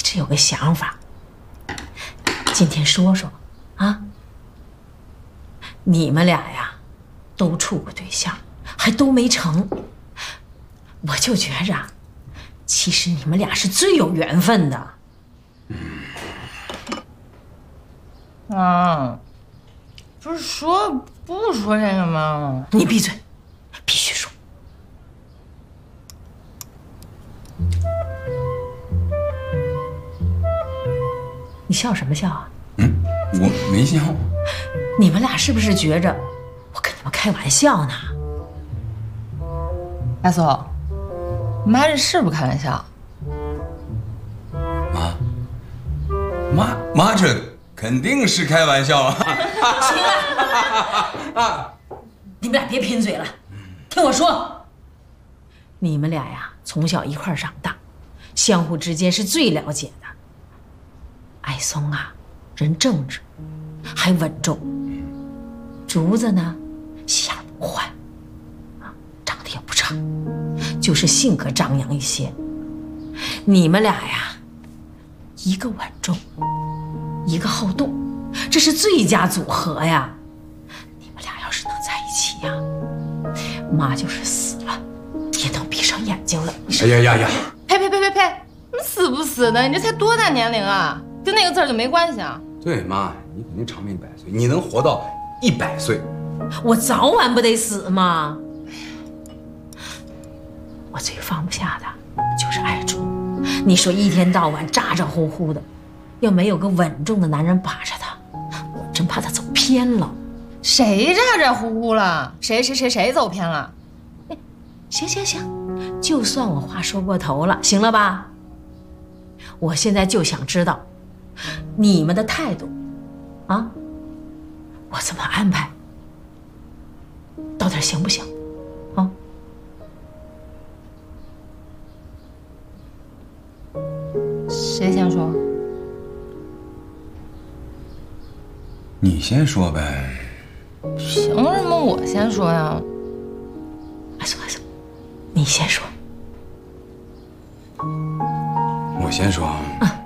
直有个想法，今天说说啊。你们俩呀，都处过对象，还都没成，我就觉着，其实你们俩是最有缘分的。 啊，不是说不说这个吗？ 你闭嘴，必须说。你笑什么笑啊？ 我没笑。 你们俩是不是觉着我跟你们开玩笑呢？ 大嫂，妈这是不开玩笑？ 妈这肯定是开玩笑啊！ 行了，你们俩别贫嘴了，听我说，你们俩呀从小一块长大，相互之间是最了解的。艾松啊，人正直，还稳重；竹子呢，细眼不坏，长得也不差，就是性格张扬一些。你们俩呀，一个稳重，一个好动，这是最佳组合呀！你们俩要是能在一起呀，妈就是死了也能闭上眼睛了。 哎呀！ 呸！你死不死的？你这才多大年龄啊？跟那个字儿就没关系啊？ 对，妈，你肯定长命100岁，你能活到100岁。 我早晚不得死吗？我最放不下的就是爱竹。你说一天到晚咋咋呼呼的，要没有个稳重的男人把着他，我真怕他走偏了。 谁咋咋呼呼了？谁走偏了？ 行，就算我话说过头了，行了吧？我现在就想知道你们的态度啊，我怎么安排，到底行不行啊？ 谁先说？ 你先说呗。 凭什么我先说呀？ 艾松，你先说。 我先说。